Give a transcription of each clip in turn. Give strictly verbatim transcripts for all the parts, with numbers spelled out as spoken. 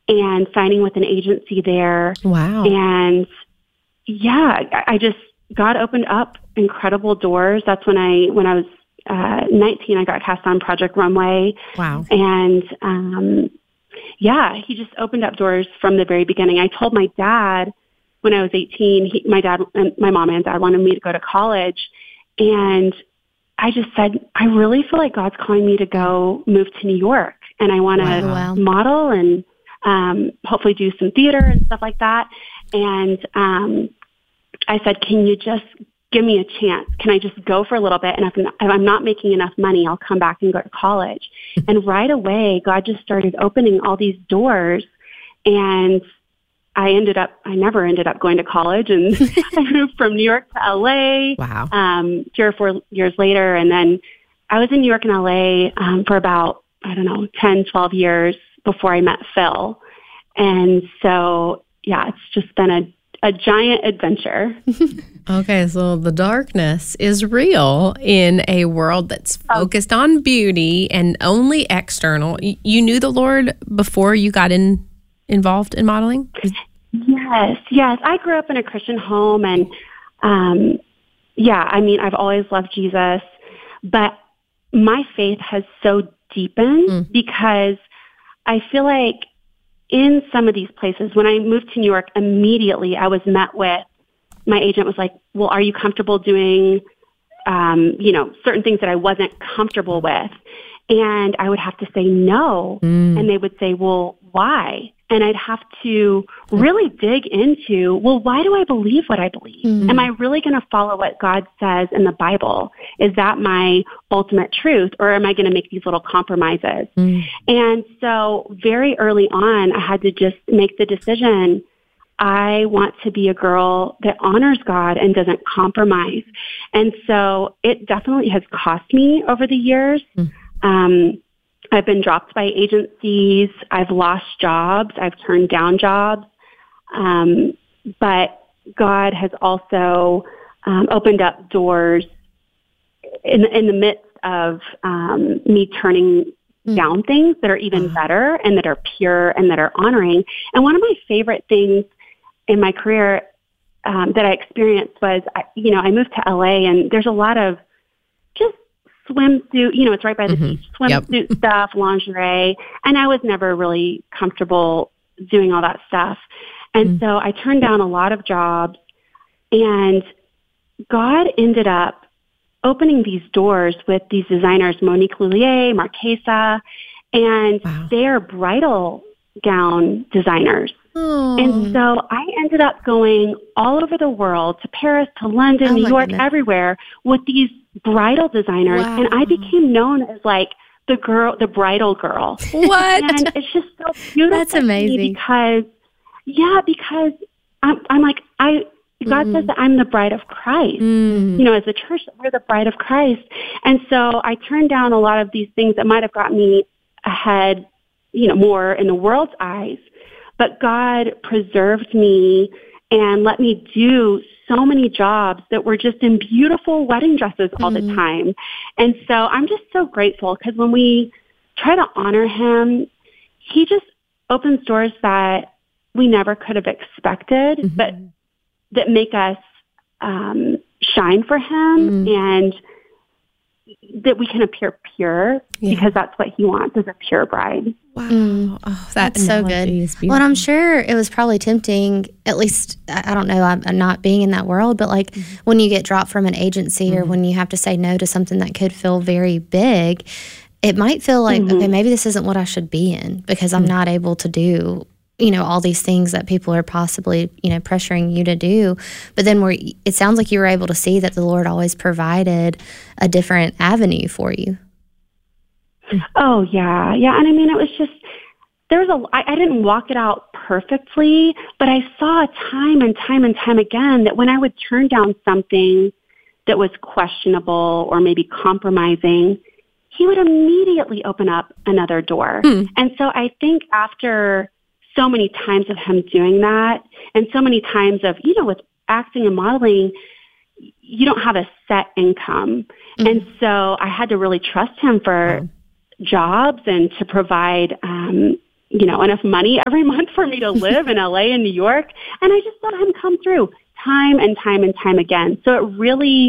and signing with an agency there. Wow. And yeah, I, I just, God opened up incredible doors. That's when I, when I was uh, nineteen, I got cast on Project Runway. Wow. And um, yeah, he just opened up doors from the very beginning. I told my dad when I was eighteen, he, my dad, and my mom and dad wanted me to go to college. And I just said, I really feel like God's calling me to go move to New York. And I want to Wow. model and um, hopefully do some theater and stuff like that. And um, I said, can you just give me a chance? Can I just go for a little bit? And if I'm, not, if I'm not making enough money, I'll come back and go to college. And right away, God just started opening all these doors. And I ended up, I never ended up going to college. And I moved from New York to L A Wow. um, three or four years later. And then I was in New York and L A um, for about, I don't know, ten, twelve years before I met Phil. And so, yeah, it's just been a a giant adventure. Okay, so the darkness is real in a world that's focused oh. on beauty and only external. You knew the Lord before you got in involved in modeling? Yes, yes. I grew up in a Christian home, and um, yeah, I mean, I've always loved Jesus, but my faith has so deepened mm. because I feel like in some of these places, when I moved to New York, immediately I was met with, my agent was like, well, are you comfortable doing, um, you know, certain things that I wasn't comfortable with? And I would have to say no. Mm. And they would say, well, why? And I'd have to really dig into, well, why do I believe what I believe? Mm. Am I really going to follow what God says in the Bible? Is that my ultimate truth? Or am I going to make these little compromises? Mm. And so very early on, I had to just make the decision, I want to be a girl that honors God and doesn't compromise. And so it definitely has cost me over the years. Mm. Um, I've been dropped by agencies. I've lost jobs. I've turned down jobs. Um, but God has also um, opened up doors in, in the midst of um, me turning mm. down things that are even uh-huh. better and that are pure and that are honoring. And one of my favorite things in my career um, that I experienced was, you know, I moved to L A, and there's a lot of just swimsuit, you know, it's right by the mm-hmm. beach, swimsuit yep. stuff, lingerie. And I was never really comfortable doing all that stuff. And mm. so I turned down a lot of jobs, and God ended up opening these doors with these designers, Monique Lhuillier, Marchesa, and wow. they're bridal gown designers. Oh. And so I ended up going all over the world, to Paris, to London, oh New York, goodness. everywhere, with these bridal designers. Wow. And I became known as like the girl, the bridal girl. What? And it's just so beautiful. That's amazing. Because, yeah, because I'm, I'm like, I, God mm. says that I'm the bride of Christ. Mm. You know, as a church, we're the bride of Christ. And so I turned down a lot of these things that might have gotten me ahead, you know, more in the world's eyes. But God preserved me and let me do so many jobs that were just in beautiful wedding dresses all mm-hmm. the time. And so I'm just so grateful, because when we try to honor him, he just opens doors that we never could have expected, mm-hmm. but that make us um, shine for him mm-hmm. and that we can appear pure yeah. because that's what he wants, is a pure bride. Wow. Mm. Oh, that that's so good. Well, and I'm sure it was probably tempting, at least, I don't know, I'm, I'm not being in that world, but like mm-hmm. when you get dropped from an agency mm-hmm. or when you have to say no to something that could feel very big, it might feel like, mm-hmm. okay, maybe this isn't what I should be in, because I'm mm-hmm. not able to do, you know, all these things that people are possibly, you know, pressuring you to do. But then we're, it sounds like you were able to see that the Lord always provided a different avenue for you. Oh, yeah. Yeah. And I mean, it was just, there was a, I, I didn't walk it out perfectly, but I saw time and time and time again that when I would turn down something that was questionable or maybe compromising, he would immediately open up another door. Mm. And so I think after so many times of him doing that, and so many times of, you know, with acting and modeling, you don't have a set income. Mm. And so I had to really trust him for wow. jobs and to provide, um, you know, enough money every month for me to live in L A and New York. And I just saw him come through time and time and time again. So it really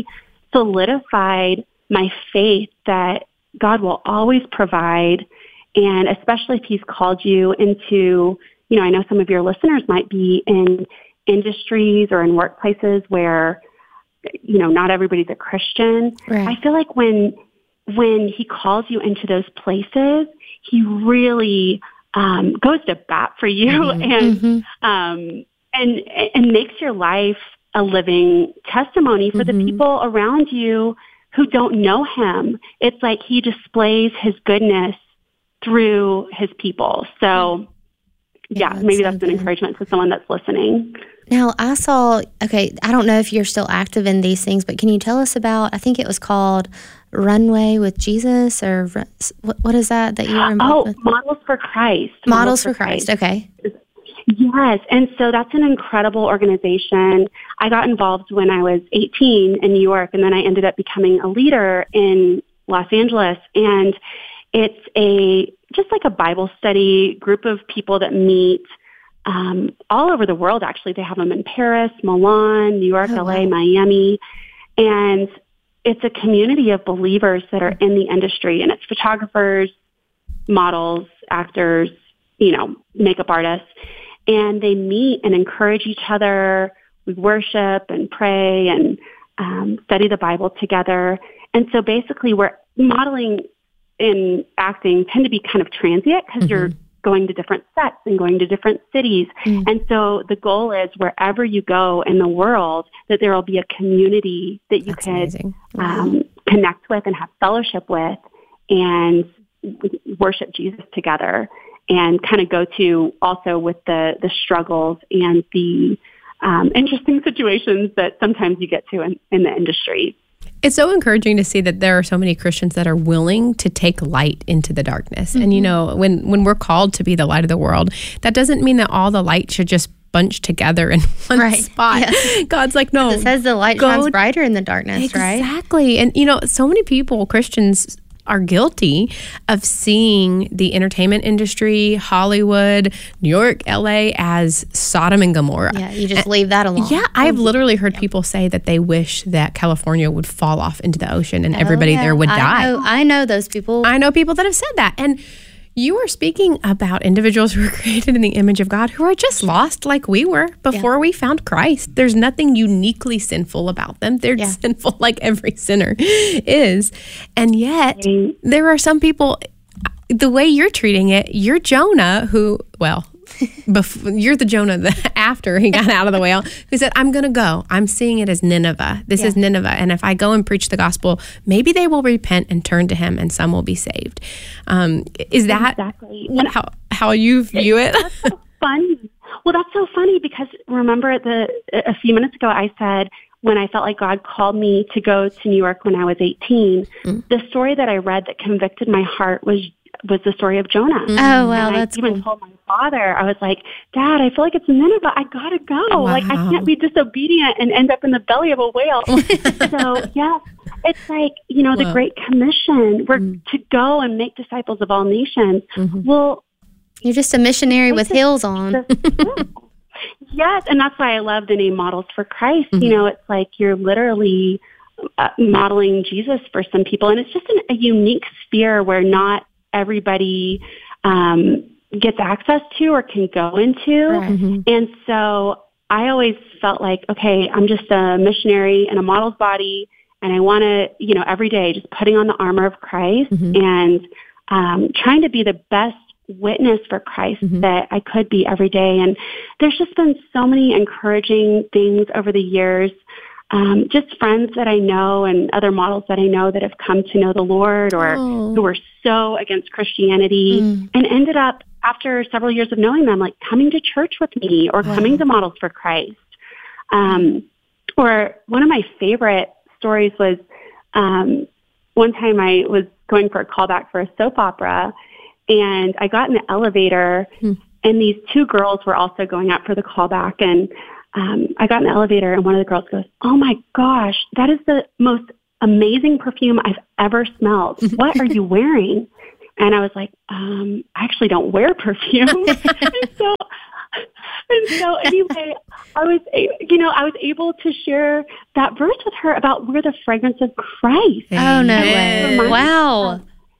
solidified my faith that God will always provide. And especially if he's called you into, you know, I know some of your listeners might be in industries or in workplaces where, you know, not everybody's a Christian. Right. I feel like when, when he calls you into those places, he really um, goes to bat for you mm-hmm. and, mm-hmm. um, and, and makes your life a living testimony for mm-hmm. the people around you who don't know him. It's like he displays his goodness through his people. So yeah, yeah that's maybe so that's good. An encouragement to someone that's listening. Now I saw, okay, I don't know if you're still active in these things, but can you tell us about, I think it was called Runway with Jesus, or what, what is that that you were involved oh, with? Models for Christ. Models, Models for Christ. Christ. Okay. Yes. And so that's an incredible organization. I got involved when I was eighteen in New York, and then I ended up becoming a leader in Los Angeles. And it's a, just like a Bible study group of people that meet um, all over the world. Actually, they have them in Paris, Milan, New York, oh, L A, wow. Miami. And it's a community of believers that are in the industry, and it's photographers, models, actors, you know, makeup artists. And they meet and encourage each other. We worship and pray and um, study the Bible together. And so basically we're modeling and acting tend to be kind of transient because mm-hmm. you're going to different sets and going to different cities. Mm-hmm. And so the goal is wherever you go in the world, that there will be a community that you That's could um, connect with and have fellowship with and worship Jesus together. And kind of go to also with the, the struggles and the um, interesting situations that sometimes you get to in, in the industry. It's so encouraging to see that there are so many Christians that are willing to take light into the darkness. Mm-hmm. And, you know, when, when we're called to be the light of the world, that doesn't mean that all the light should just bunch together in one right. spot. Yeah. God's like, no. It says the light go, shines brighter in the darkness, exactly. right? Exactly. And, you know, so many people, Christians, are guilty of seeing the entertainment industry, Hollywood, New York, L A as Sodom and Gomorrah. Yeah, you just and, leave that alone. Yeah, I've literally heard yeah. people say that they wish that California would fall off into the ocean and oh, everybody yeah. there would I die. Know, I know those people. I know people that have said that. And you are speaking about individuals who are created in the image of God who are just lost like we were before yeah. we found Christ. There's nothing uniquely sinful about them. They're yeah. sinful like every sinner is. And yet, mm. there are some people, the way you're treating it, you're Jonah who, well, before, you're the Jonah that after he got out of the whale, who said, I'm going to go. I'm seeing it as Nineveh. This yeah. is Nineveh. And if I go and preach the gospel, maybe they will repent and turn to him and some will be saved. Um, is that exactly how, how you view it? That's so funny. Well, that's so funny because remember the a few minutes ago I said when I felt like God called me to go to New York when I was eighteen, mm. the story that I read that convicted my heart was was the story of Jonah. Oh, wow, and that's I even cool. told my father, I was like, Dad, I feel like it's Nineveh. I gotta go. Wow. Like, I can't be disobedient and end up in the belly of a whale. So, yeah, it's like, you know, the Whoa. Great Commission. We're mm. to go and make disciples of all nations. Mm-hmm. Well, you're just a missionary with heels on. Yes, and that's why I love the name Models for Christ. Mm-hmm. You know, it's like you're literally uh, modeling Jesus for some people. And it's just an, a unique sphere where not everybody um, gets access to or can go into. Right. Mm-hmm. And so I always felt like, okay, I'm just a missionary in a model's body, and I want to, you know, every day just putting on the armor of Christ mm-hmm. and um, trying to be the best witness for Christ mm-hmm. that I could be every day. And there's just been so many encouraging things over the years. Um, just friends that I know and other models that I know that have come to know the Lord or oh. who were so against Christianity mm. and ended up, after several years of knowing them, like coming to church with me or wow. coming to Models for Christ. Um, or one of my favorite stories was um, one time I was going for a callback for a soap opera, and I got in the elevator, mm. and these two girls were also going up for the callback, and Um, I got in the elevator and one of the girls goes, oh my gosh, that is the most amazing perfume I've ever smelled. What are you wearing? And I was like, um, I actually don't wear perfume. and so, and so anyway, I was, you know, I was able to share that verse with her about we're the fragrance of Christ. Oh, no way. Wow.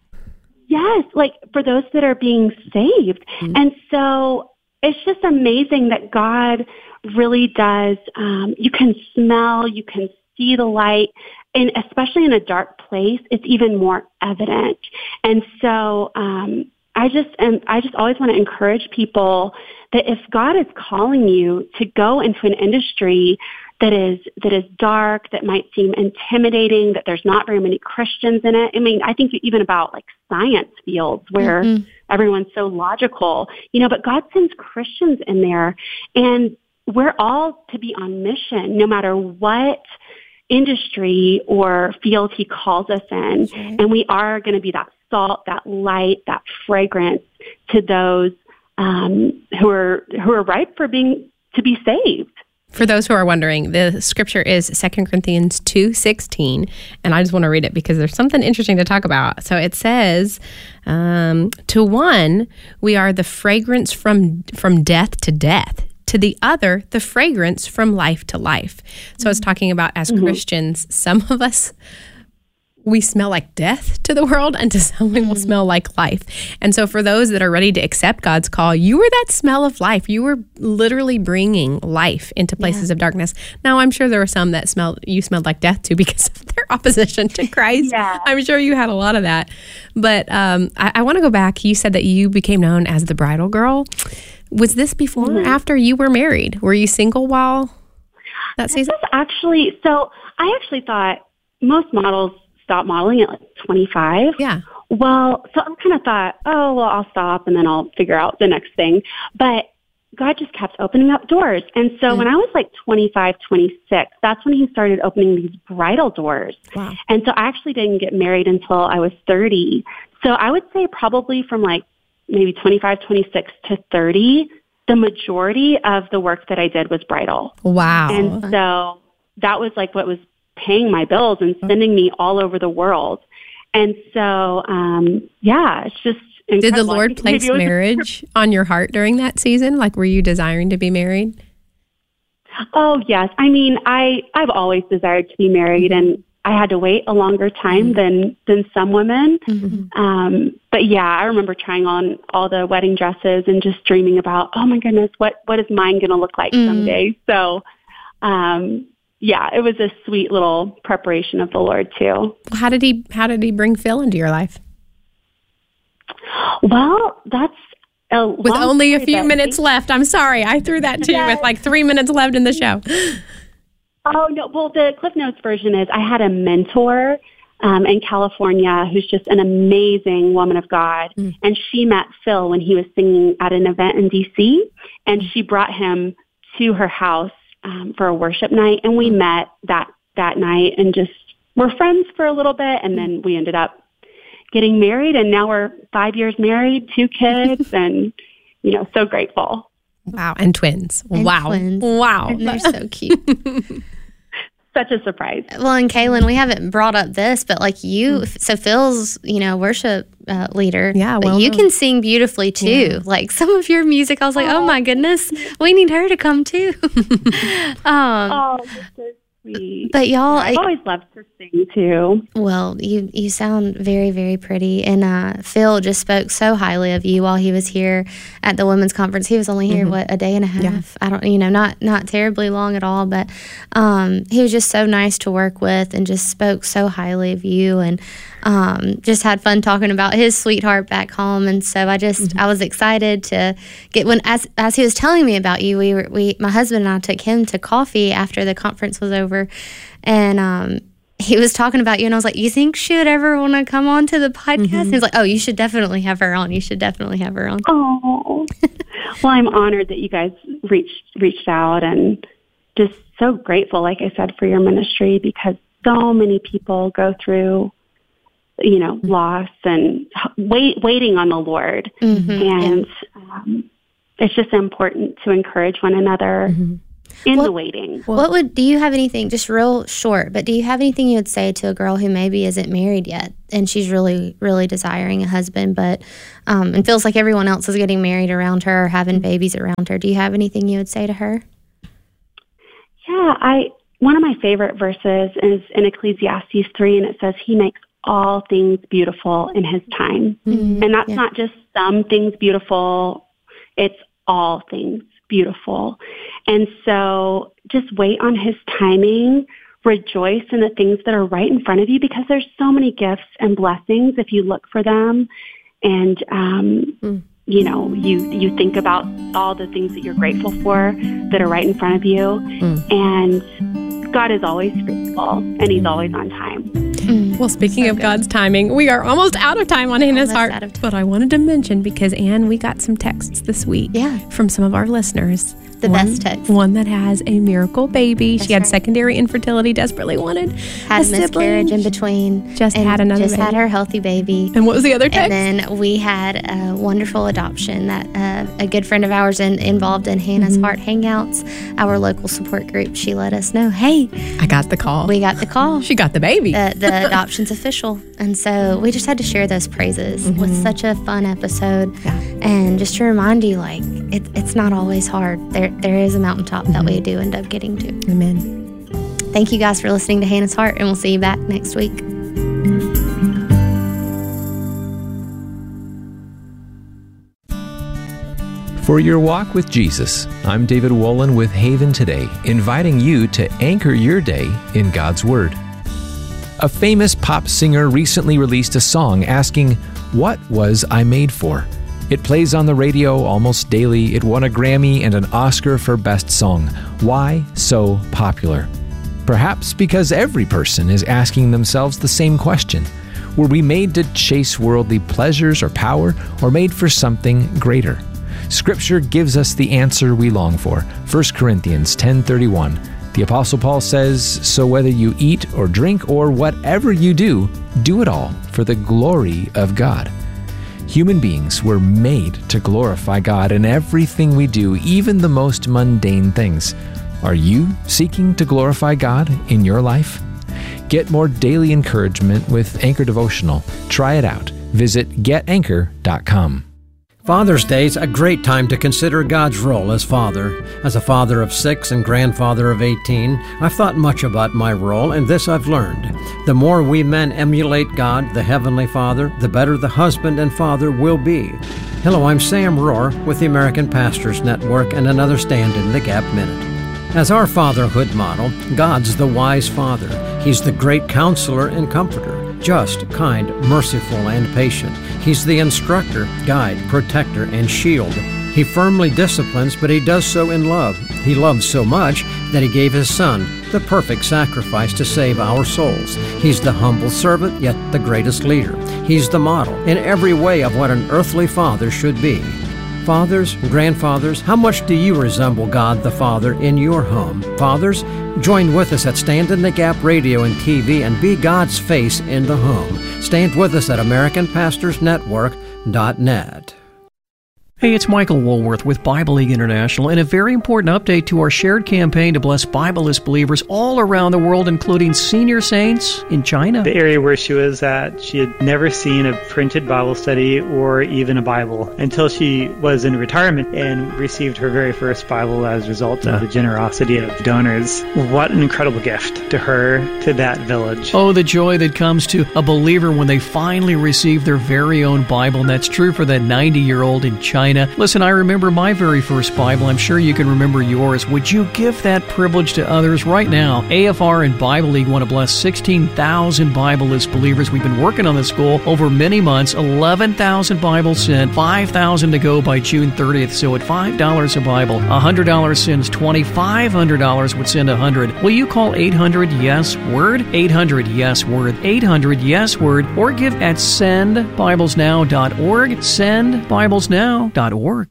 Yes. Like for those that are being saved. Mm-hmm. And so it's just amazing that God really does. Um, you can smell, you can see the light, and especially in a dark place, it's even more evident. And so, um, I just, and I just always want to encourage people that if God is calling you to go into an industry that is, that is dark, that might seem intimidating, that there's not very many Christians in it. I mean, I think even about like science fields where mm-hmm. everyone's so logical, you know, but God sends Christians in there, and we're all to be on mission no matter what industry or field he calls us in. Okay. And we are going to be that salt, that light, that fragrance to those um, who are who are ripe for being to be saved. For those who are wondering, the scripture is Second Corinthians two sixteen, and I just want to read it because there's something interesting to talk about. So it says, um, to one, we are the fragrance from from death to death. To the other, the fragrance from life to life. So it's talking about as mm-hmm. Christians, some of us, we smell like death to the world, and to some we will smell like life. And so for those that are ready to accept God's call, you were that smell of life. You were literally bringing life into places yeah. of darkness. Now, I'm sure there were some that smelled, you smelled like death to because of their opposition to Christ. yeah. I'm sure you had a lot of that. But um, I, I want to go back. You said that you became known as the bridal girl. Was this before mm-hmm. or after you were married? Were you single while that season? This was actually, so I actually thought most models stop modeling at like twenty-five. Yeah. Well, so I kind of thought, oh, well, I'll stop and then I'll figure out the next thing. But God just kept opening up doors. And so mm-hmm. when I was like twenty-five, twenty-six, that's when he started opening these bridal doors. Wow. And so I actually didn't get married until I was thirty. So I would say probably from like maybe twenty-five, twenty-six to thirty, the majority of the work that I did was bridal. Wow. And so that was like what was paying my bills and sending me all over the world. And so, um, yeah, it's just incredible. Did the Lord place marriage on your heart during that season? Like, were you desiring to be married? Oh, yes. I mean, I, I've always desired to be married, and I had to wait a longer time than, than some women. Mm-hmm. Um, but yeah, I remember trying on all the wedding dresses and just dreaming about, oh my goodness, what, what is mine going to look like mm-hmm. someday? So, um, yeah, it was a sweet little preparation of the Lord too. How did he, how did he bring Phil into your life? Well, that's a with only a few minutes left. I'm sorry. I threw that to yes. you with like three minutes left in the show. Oh, no. Well, the Cliff Notes version is I had a mentor um, in California who's just an amazing woman of God. Mm. And she met Phil when he was singing at an event in D C, and she brought him to her house um, for a worship night. And we met that, that night and just were friends for a little bit. And then we ended up getting married, and now we're five years married, two kids, and, you know, so grateful. Wow. And twins. And wow. Twins. Wow. And they're so cute. Such a surprise. Well, and Kaylin, we haven't brought up this, but like you, mm. so Phil's, you know, worship uh, leader. Yeah, well, but you can sing beautifully too. Yeah. Like some of your music, I was like, oh, oh my goodness, we need her to come too. um, oh, that's so sweet. But y'all, I've always loved to sing too. Well, you you sound very, very pretty. And uh, Phil just spoke so highly of you while he was here at the women's conference. He was only here, mm-hmm. what, a day and a half? Yeah. I don't, you know, not not terribly long at all, but um, he was just so nice to work with and just spoke so highly of you, and um, just had fun talking about his sweetheart back home. And so I just, mm-hmm. I was excited to get, when, as as he was telling me about you, we were, we, my husband and I took him to coffee after the conference was over, and um, he was talking about you, and I was like, you think she would ever want to come on to the podcast? Mm-hmm. And he was like, oh, you should definitely have her on. You should definitely have her on. Oh, well, I'm honored that you guys reached reached out, and just so grateful, like I said, for your ministry, because so many people go through, you know, loss and wait, waiting on the Lord. Mm-hmm. And um, it's just important to encourage one another. Mm-hmm. in what, the waiting. What would, do you have anything, just real short, but do you have anything you would say to a girl who maybe isn't married yet and she's really, really desiring a husband, but um, and feels like everyone else is getting married around her or having babies around her? Do you have anything you would say to her? Yeah, I one of my favorite verses is in Ecclesiastes three, and it says, He makes all things beautiful in His time. Mm-hmm. And that's yeah. not just some things beautiful, it's all things beautiful. And so just wait on His timing, rejoice in the things that are right in front of you, because there's so many gifts and blessings if you look for them. And, um, mm. you know, you, you think about all the things that you're grateful for that are right in front of you. Mm. And God is always faithful, and He's always on time. Mm. Well, speaking so of good. God's timing, we are almost out of time on Hannah's Heart. But I wanted to mention, because, Ann, we got some texts this week yeah. from some of our listeners. The one, best text. One that has a miracle baby. That's she had right. secondary infertility, desperately wanted had a a miscarriage in between. Just had another just baby. had her healthy baby. And what was the other text? And then we had a wonderful adoption that uh, a good friend of ours in, involved in Hannah's mm-hmm. Heart Hangouts, our local support group. She let us know, hey, I got the call. We got the call. She got the baby. The, the adoption's official. And so we just had to share those praises mm-hmm. with such a fun episode. Yeah. And just to remind you, like, it, it's not always hard. There, there is a mountaintop mm-hmm. that we do end up getting to. Amen. Thank you guys for listening to Hannah's Heart, and we'll see you back next week. For your walk with Jesus, I'm David Wolin with Haven Today, inviting you to anchor your day in God's Word. A famous pop singer recently released a song asking, "What was I made for?" It plays on the radio almost daily. It won a Grammy and an Oscar for Best Song. Why so popular? Perhaps because every person is asking themselves the same question. Were we made to chase worldly pleasures or power, or made for something greater? Scripture gives us the answer we long for. First Corinthians ten thirty-one. The Apostle Paul says, "So whether you eat or drink or whatever you do, do it all for the glory of God." Human beings were made to glorify God in everything we do, even the most mundane things. Are you seeking to glorify God in your life? Get more daily encouragement with Anchor Devotional. Try it out. Visit get anchor dot com. Father's Day is a great time to consider God's role as father. As a father of six and grandfather of eighteen, I've thought much about my role, and this I've learned. The more we men emulate God, the Heavenly Father, the better the husband and father will be. Hello, I'm Sam Rohr with the American Pastors Network and another Stand in the Gap Minute. As our fatherhood model, God's the wise father. He's the great counselor and comforter. Just, kind, merciful, and patient. He's the instructor, guide, protector, and shield. He firmly disciplines, but He does so in love. He loves so much that He gave His Son, the perfect sacrifice to save our souls. He's the humble servant, yet the greatest leader. He's the model in every way of what an earthly father should be. Fathers, grandfathers, how much do you resemble God the Father in your home? Fathers, join with us at Stand in the Gap Radio and T V and be God's face in the home. Stand with us at American Pastors Network dot net. Hey, it's Michael Woolworth with Bible League International, and a very important update to our shared campaign to bless Bibleless believers all around the world, including senior saints in China. The area where she was at, she had never seen a printed Bible study or even a Bible until she was in retirement and received her very first Bible as a result of the generosity of donors. What an incredible gift to her, to that village. Oh, the joy that comes to a believer when they finally receive their very own Bible, and that's true for that ninety-year-old in China. Listen, I remember my very first Bible. I'm sure you can remember yours. Would you give that privilege to others right now? A F R and Bible League want to bless sixteen thousand Bibleless believers. We've been working on this goal over many months. eleven thousand Bibles sent, five thousand to go by June thirtieth. So at five dollars a Bible, one hundred dollars sends twenty, five hundred dollars would send one hundred. Will you call eight hundred yes word? eight hundred yes word. eight hundred yes word. Or give at send bibles now dot org. send bibles now dot org.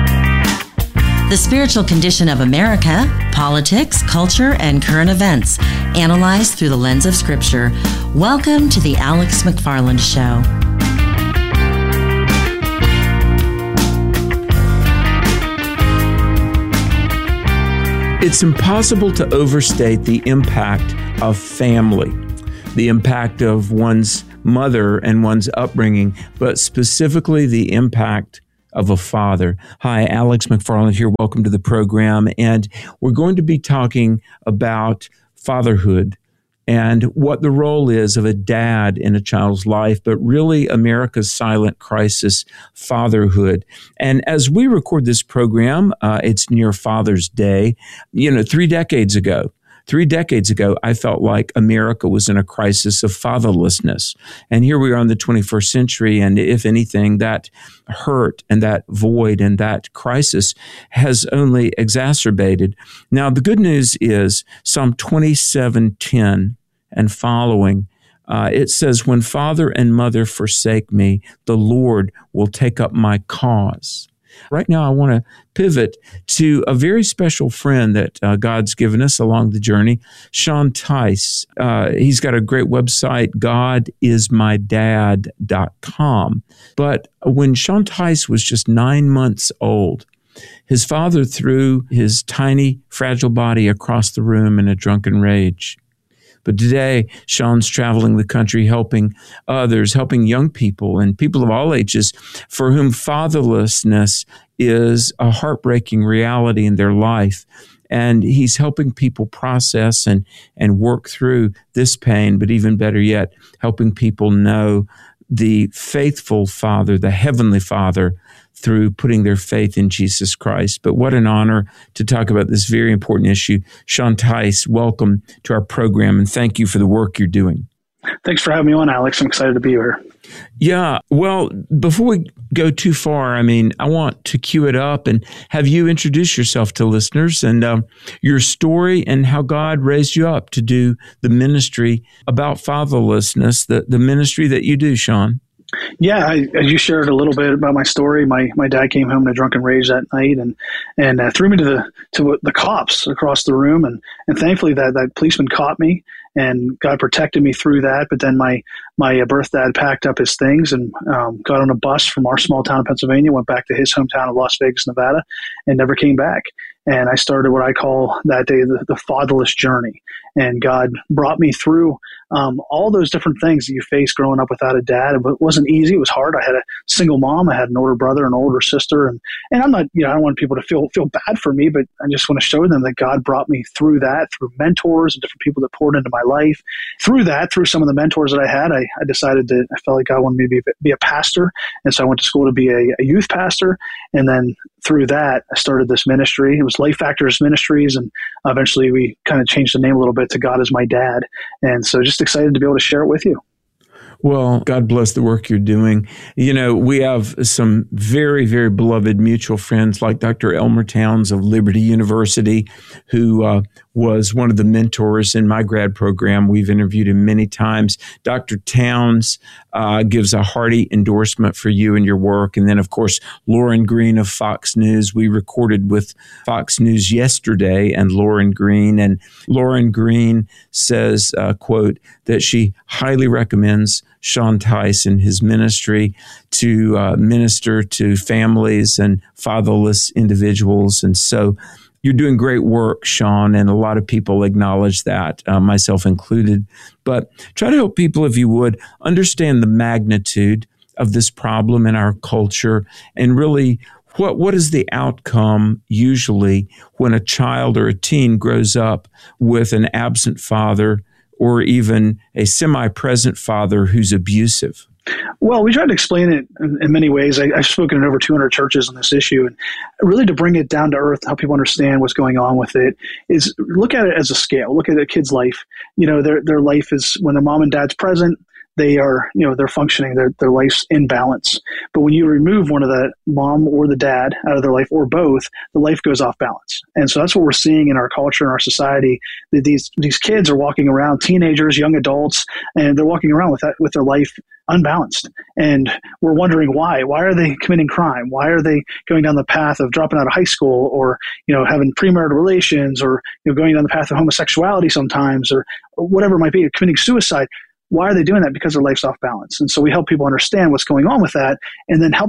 The spiritual condition of America, politics, culture, and current events, analyzed through the lens of Scripture. Welcome to the Alex McFarland Show. It's impossible to overstate the impact of family, the impact of one's mother and one's upbringing, but specifically the impact of a father. Hi, Alex McFarland here. Welcome to the program. And we're going to be talking about fatherhood and what the role is of a dad in a child's life, but really America's silent crisis, fatherhood. And as we record this program, uh, it's near Father's Day. You know, three decades ago, Three decades ago, I felt like America was in a crisis of fatherlessness. And here we are in the twenty-first century, and if anything, that hurt and that void and that crisis has only exacerbated. Now, the good news is Psalm twenty-seven ten and following, uh, it says, "When father and mother forsake me, the Lord will take up my cause." Right now, I want to pivot to a very special friend that uh, God's given us along the journey, Sean Tice. Uh, he's got a great website, god is my dad dot com. But when Sean Tice was just nine months old, his father threw his tiny, fragile body across the room in a drunken rage. But today, Sean's traveling the country helping others, helping young people and people of all ages for whom fatherlessness is a heartbreaking reality in their life. And he's helping people process and, and work through this pain, but even better yet, helping people know the faithful Father, the Heavenly Father, through putting their faith in Jesus Christ. But what an honor to talk about this very important issue. Sean Tice, welcome to our program, and thank you for the work you're doing. Thanks for having me on, Alex. I'm excited to be here. Yeah, well, before we go too far, I mean, I want to cue it up and have you introduce yourself to listeners and um, your story and how God raised you up to do the ministry about fatherlessness, the, the ministry that you do, Sean. Yeah, I, as you shared a little bit about my story, my, my dad came home in a drunken rage that night and and uh, threw me to the to the cops across the room, and and thankfully that that policeman caught me, and God protected me through that. But then my my birth dad packed up his things and um, got on a bus from our small town of Pennsylvania, went back to his hometown of Las Vegas, Nevada, and never came back. And I started what I call that day the, the fatherless journey. And God brought me through um, all those different things that you face growing up without a dad. It wasn't easy. It was hard. I had a single mom. I had an older brother, an older sister. And, and I'm not, you know, I don't want people to feel feel bad for me, but I just want to show them that God brought me through that, through mentors and different people that poured into my life. Through that, through some of the mentors that I had, I, I decided that I felt like God wanted me to be, be a pastor. And so I went to school to be a, a youth pastor. And then through that, I started this ministry. It was Life Factors Ministries, and eventually we kind of changed the name a little bit to God is my dad. And so just excited to be able to share it with you. Well, God bless the work you're doing. You know, we have some very, very beloved mutual friends like Doctor Elmer Towns of Liberty University, who uh, was one of the mentors in my grad program. We've interviewed him many times. Doctor Towns uh, gives a hearty endorsement for you and your work. And then, of course, Lauren Green of Fox News. We recorded with Fox News yesterday and Lauren Green. And Lauren Green says, uh, quote, that she highly recommends Sean Tice and his ministry to uh, minister to families and fatherless individuals. And so you're doing great work, Sean, and a lot of people acknowledge that, uh, myself included. But try to help people, if you would, understand the magnitude of this problem in our culture and really what what is the outcome usually when a child or a teen grows up with an absent father or even a semi-present father who's abusive? Well, we tried to explain it in, in many ways. I, I've spoken in over two hundred churches on this issue, and really to bring it down to earth, help people understand what's going on with it, is look at it as a scale. Look at a kid's life. You know, their their life is when their mom and dad's present, they are, you know, they're functioning, their their life's in balance. But when you remove one of the mom or the dad out of their life, or both, the life goes off balance. And so that's what we're seeing in our culture and our society. That these these kids are walking around, teenagers, young adults, and they're walking around with that, with their life unbalanced. And we're wondering why. Why are they committing crime? Why are they going down the path of dropping out of high school, or, you know, having premarital relations, or, you know, going down the path of homosexuality sometimes, or whatever it might be, committing suicide? Why are they doing that? Because their life's off balance. And so we help people understand what's going on with that, and then help them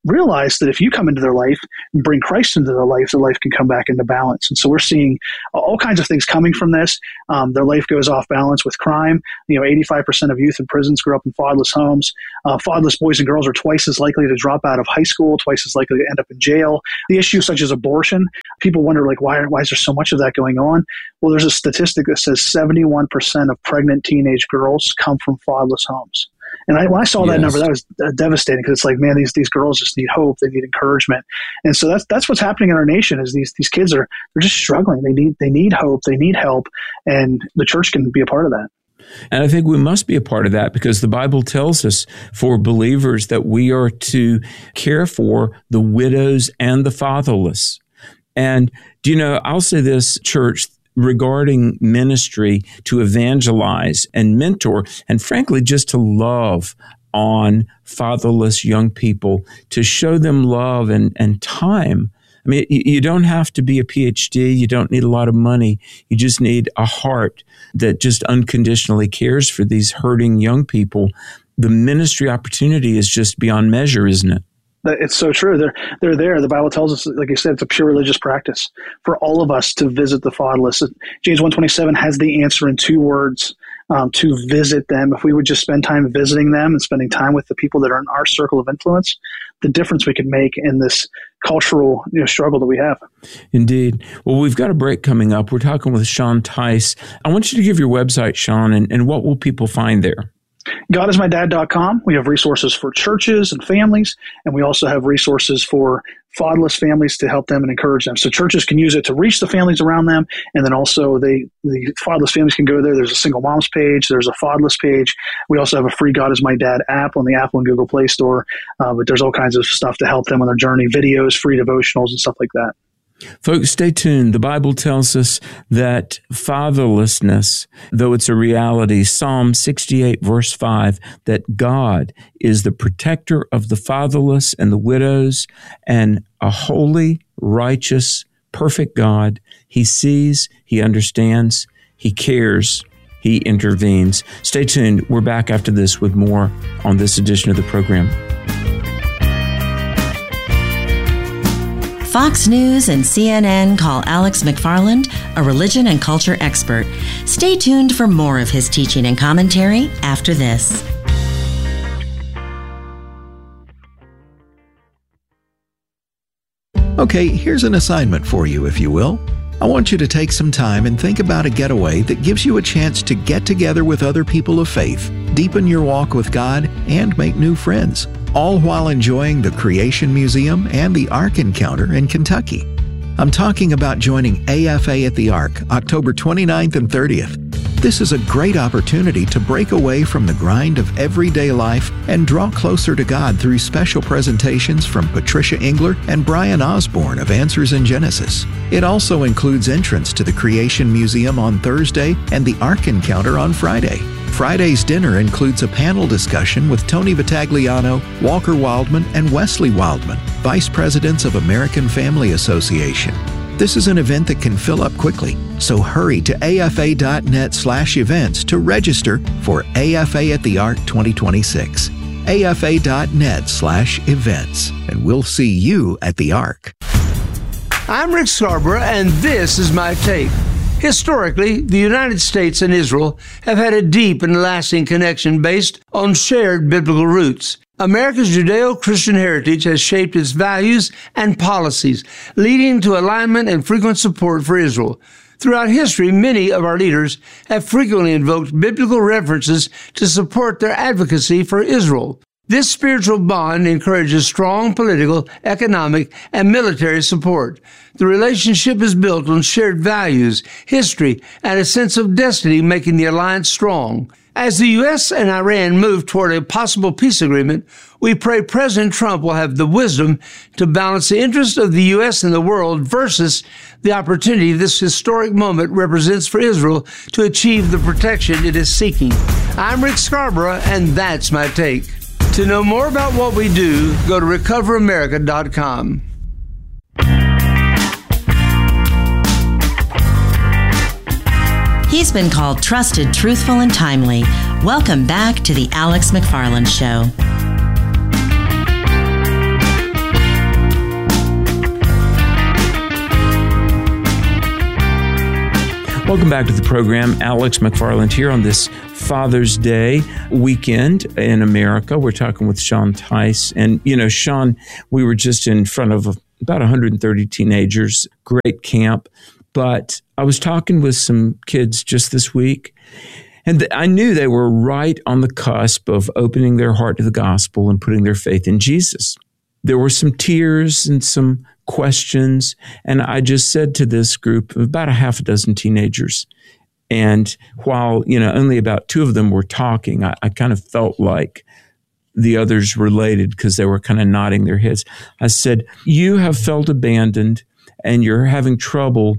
realize that if you come into their life and bring Christ into their life, their life can come back into balance. And so we're seeing all kinds of things coming from this. Um, their life goes off balance with crime. You know, eighty-five percent of youth in prisons grow up in fatherless homes. Uh, fatherless boys and girls are twice as likely to drop out of high school, twice as likely to end up in jail. The issues such as abortion, people wonder, like, why, why is there so much of that going on? Well, there's a statistic that says seventy-one percent of pregnant teenage girls come from fatherless homes. And I, when I saw that Yes. number, that was uh, devastating, because it's like, man, these these girls just need hope. They need encouragement. And so that's that's what's happening in our nation, is these these kids are they're just struggling. They need they need hope. They need help, and the church can be a part of that. And I think we must be a part of that, because the Bible tells us for believers that we are to care for the widows and the fatherless. And, do you know, I'll say this, church, regarding ministry, to evangelize and mentor, and frankly, just to love on fatherless young people, to show them love and, and time. I mean, you, you don't have to be a P H D. You don't need a lot of money. You just need a heart that just unconditionally cares for these hurting young people. The ministry opportunity is just beyond measure, isn't it? It's so true. They're they're there. The Bible tells us, like you said, it's a pure religious practice for all of us to visit the fatherless. James one twenty-seven has the answer in two words, um, to visit them. If we would just spend time visiting them and spending time with the people that are in our circle of influence, the difference we could make in this cultural, you know, struggle that we have. Indeed. Well, we've got a break coming up. We're talking with Sean Tice. I want you to give your website, Sean, and, and what will people find there? God is my dad dot com. We have resources for churches and families, and we also have resources for fatherless families to help them and encourage them. So churches can use it to reach the families around them, and then also they the fatherless families can go there. There's a single moms page. There's a fatherless page. We also have a free God is my dad app on the Apple and Google Play Store, uh, but there's all kinds of stuff to help them on their journey, videos, free devotionals, and stuff like that. Folks, stay tuned. The Bible tells us that fatherlessness, though it's a reality, Psalm sixty-eight, verse five, that God is the protector of the fatherless and the widows, and a holy, righteous, perfect God. He sees, He understands, He cares, He intervenes. Stay tuned. We're back after this with more on this edition of the program. Fox News and C N N call Alex McFarland a religion and culture expert. Stay tuned for more of his teaching and commentary after this. Okay, here's an assignment for you, if you will. I want you to take some time and think about a getaway that gives you a chance to get together with other people of faith, deepen your walk with God, and make new friends, all while enjoying the Creation Museum and the Ark Encounter in Kentucky. I'm talking about joining A F A at the Ark, October twenty-ninth and thirtieth. This is a great opportunity to break away from the grind of everyday life and draw closer to God through special presentations from Patricia Engler and Brian Osborne of Answers in Genesis. It also includes entrance to the Creation Museum on Thursday and the Ark Encounter on Friday. Friday's dinner includes a panel discussion with Tony Vitagliano, Walker Wildman, and Wesley Wildman, Vice Presidents of American Family Association. This is an event that can fill up quickly, so hurry to afa.net slash events to register for A F A at the Ark twenty twenty-six. afa.net slash events, and we'll see you at the Ark. I'm Rick Scarborough, and this is my take. Historically, the United States and Israel have had a deep and lasting connection based on shared biblical roots. America's Judeo-Christian heritage has shaped its values and policies, leading to alignment and frequent support for Israel. Throughout history, many of our leaders have frequently invoked biblical references to support their advocacy for Israel. This spiritual bond encourages strong political, economic, and military support. The relationship is built on shared values, history, and a sense of destiny, making the alliance strong. As the U S and Iran move toward a possible peace agreement, we pray President Trump will have the wisdom to balance the interests of the U S and the world versus the opportunity this historic moment represents for Israel to achieve the protection it is seeking. I'm Rick Scarborough, and that's my take. To know more about what we do, go to recover america dot com. He's been called trusted, truthful, and timely. Welcome back to the Alex McFarland Show. Welcome back to the program. Alex McFarland here on this Father's Day weekend in America. We're talking with Sean Tice. And, you know, Sean, we were just in front of about one hundred thirty teenagers, great camp. But I was talking with some kids just this week, and I knew they were right on the cusp of opening their heart to the gospel and putting their faith in Jesus. There were some tears and some questions, and I just said to this group of about a half a dozen teenagers, and while, you know, only about two of them were talking, I, I kind of felt like the others related because they were kind of nodding their heads. I said, you have felt abandoned, and you're having trouble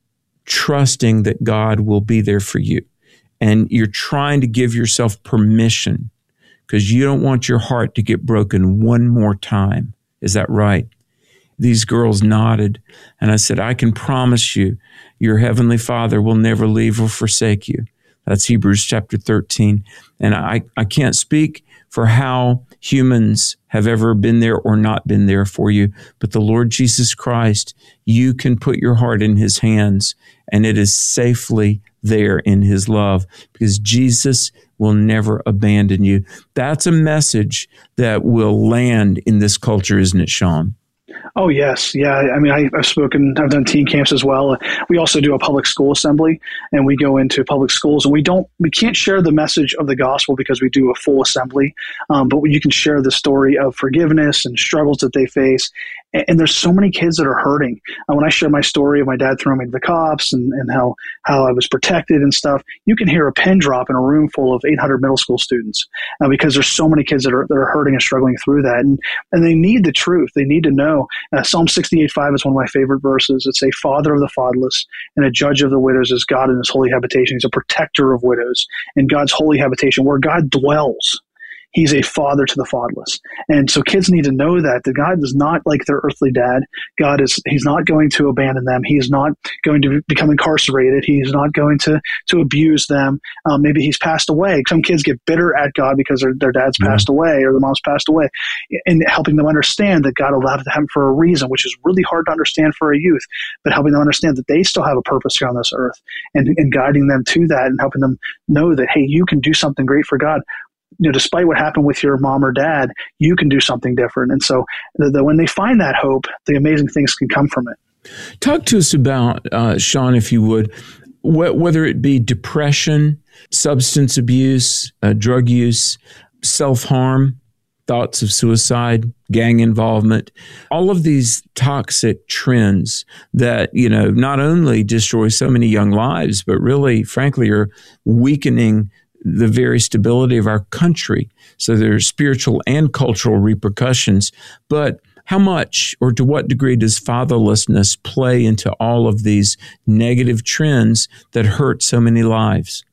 trusting that God will be there for you. And you're trying to give yourself permission because you don't want your heart to get broken one more time. Is that right? These girls nodded, and I said, I can promise you, your heavenly Father will never leave or forsake you. That's Hebrews chapter thirteen. And I, I can't speak for how humans have ever been there or not been there for you, but the Lord Jesus Christ, you can put your heart in his hands, and it is safely there in his love, because Jesus will never abandon you. That's a message that will land in this culture, isn't it, Sean? Oh, yes. Yeah. I mean, I, I've spoken, I've done teen camps as well. We also do a public school assembly, and we go into public schools, and we don't, we can't share the message of the gospel because we do a full assembly. Um, but you can share the story of forgiveness and struggles that they face. And, and there's so many kids that are hurting. And when I share my story of my dad throwing me to the cops and, and how, how I was protected and stuff, you can hear a pin drop in a room full of eight hundred middle school students uh, because there's so many kids that are, that are hurting and struggling through that. And, and they need the truth. They need to know. Uh, Psalm sixty-eight five is one of my favorite verses. It's a father of the fatherless and a judge of the widows is God in his holy habitation. He's a protector of widows in God's holy habitation where God dwells. He's a father to the fatherless. And so kids need to know that, that God is not like their earthly dad. God is, he's not going to abandon them. He's not going to become incarcerated. He's not going to, to abuse them. Um, maybe he's passed away. Some kids get bitter at God because their, their dad's mm-hmm. passed away or their mom's passed away, and helping them understand that God allowed it to happen for a reason, which is really hard to understand for a youth, but helping them understand that they still have a purpose here on this earth, and, and guiding them to that and helping them know that, hey, you can do something great for God. You know, despite what happened with your mom or dad, you can do something different. And so the, the, when they find that hope, the amazing things can come from it. Talk to us about, uh, Sean, if you would, wh- whether it be depression, substance abuse, uh, drug use, self-harm, thoughts of suicide, gang involvement, all of these toxic trends that, you know, not only destroy so many young lives, but really, frankly, are weakening the very stability of our country. So there's spiritual and cultural repercussions. But how much or to what degree does fatherlessness play into all of these negative trends that hurt so many lives?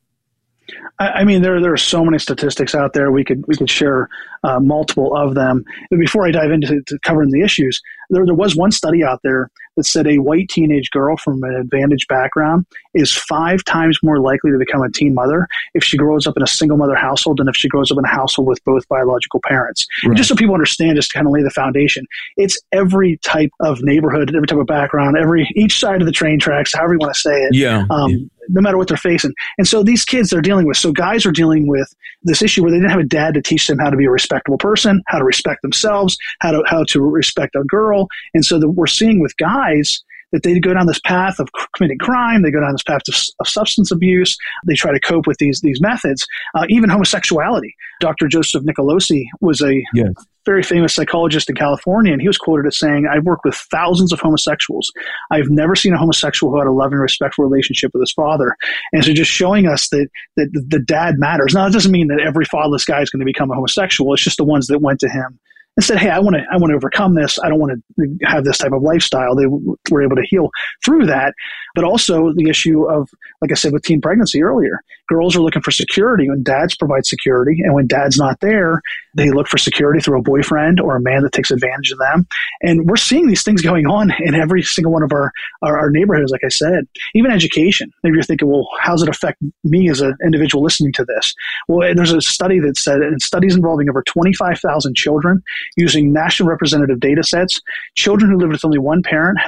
I mean, there there are so many statistics out there. We could we could share uh, multiple of them. But before I dive into to covering the issues, there there was one study out there that said a white teenage girl from an advantaged background is five times more likely to become a teen mother if she grows up in a single mother household than if she grows up in a household with both biological parents. Right. And just so people understand, just to kind of lay the foundation, it's every type of neighborhood, every type of background, every each side of the train tracks, however you want to say it. Yeah. Um, yeah. No matter what they're facing. And so these kids they're dealing with, so guys are dealing with this issue where they didn't have a dad to teach them how to be a respectable person, how to respect themselves, how to how to respect a girl. And so that we're seeing with guys that they go down this path of committing crime, they go down this path of, of substance abuse, they try to cope with these these methods, uh, even homosexuality. Doctor Joseph Nicolosi was a yes. very famous psychologist in California, and he was quoted as saying, I've worked with thousands of homosexuals. I've never seen a homosexual who had a loving, respectful relationship with his father. And so just showing us that, that the dad matters. Now, it doesn't mean that every fatherless guy is going to become a homosexual. It's just the ones that went to him and said, hey, I want to I want to overcome this. I don't want to have this type of lifestyle. They were able to heal through that. But also the issue of, like I said, with teen pregnancy earlier, girls are looking for security when dads provide security. And when dad's not there, they look for security through a boyfriend or a man that takes advantage of them. And we're seeing these things going on in every single one of our, our, our neighborhoods, like I said. Even education. Maybe you're thinking, well, how does it affect me as an individual listening to this? Well, there's a study that said, and studies involving over twenty-five thousand children using national representative data sets, children who lived with only one parent had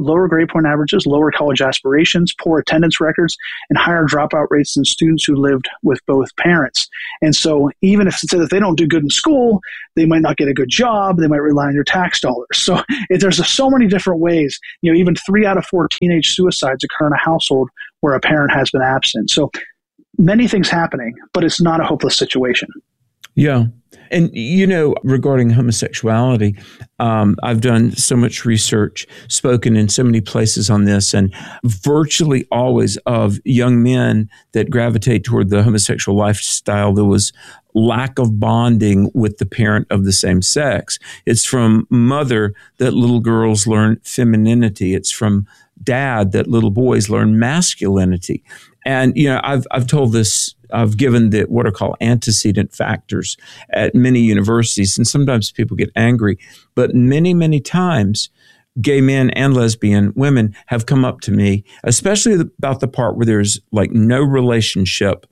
lower grade point averages, lower college aspirations, poor attendance records, and higher dropout rates than students who lived with both parents. And so even if, if they don't do good in school, they might not get a good job, they might rely on your tax dollars. So if there's so many different ways. You know, even three out of four teenage suicides occur in a household where a parent has been absent. So many things happening, but it's not a hopeless situation. Yeah. And, you know, regarding homosexuality, um, I've done so much research, spoken in so many places on this, and virtually always of young men that gravitate toward the homosexual lifestyle, there was lack of bonding with the parent of the same sex. It's from mother that little girls learn femininity. It's from dad that little boys learn masculinity. And, you know, I've I've told this, I've given the what are called antecedent factors at many universities, and sometimes people get angry, but many, many times gay men and lesbian women have come up to me, especially about the part where there's like no relationship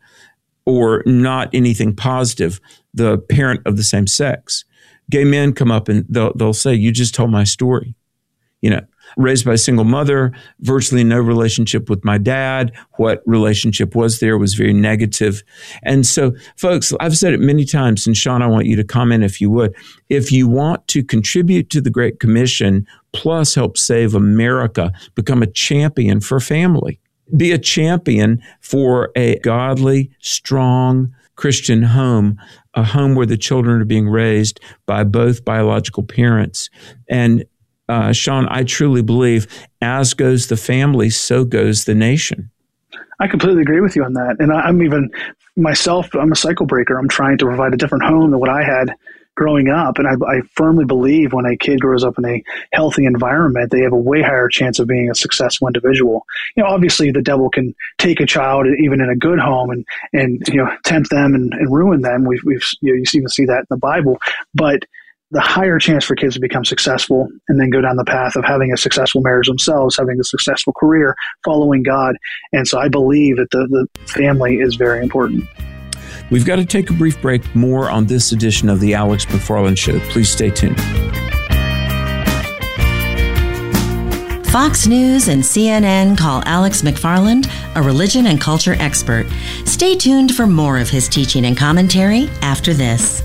or not anything positive, the parent of the same sex. Gay men come up and they'll, they'll say, you just told my story, you know. Raised by a single mother, virtually no relationship with my dad. What relationship was there was very negative. And so, folks, I've said it many times, and Sean, I want you to comment if you would. If you want to contribute to the Great Commission, plus help save America, become a champion for family. Be a champion for a godly, strong Christian home, a home where the children are being raised by both biological parents. And Uh, Sean, I truly believe as goes the family, so goes the nation. I completely agree with you on that. And I'm even myself, I'm a cycle breaker. I'm trying to provide a different home than what I had growing up. And I, I firmly believe when a kid grows up in a healthy environment, they have a way higher chance of being a successful individual. You know, obviously the devil can take a child even in a good home and, and you know, tempt them and, and ruin them. We've, we've you know, you even see that in the Bible. But the higher chance for kids to become successful and then go down the path of having a successful marriage themselves, having a successful career, following God. And so I believe that the, the family is very important. We've got to take a brief break. More on this edition of the Alex McFarland Show. Please stay tuned. Fox News and C N N call Alex McFarland a religion and culture expert. Stay tuned for more of his teaching and commentary after this.